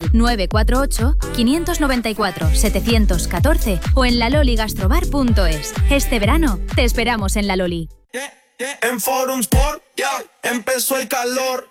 948-594-714 o en laloligastrobar.es. Este verano te esperamos en La Loli. En Forum Sport, ya empezó el calor.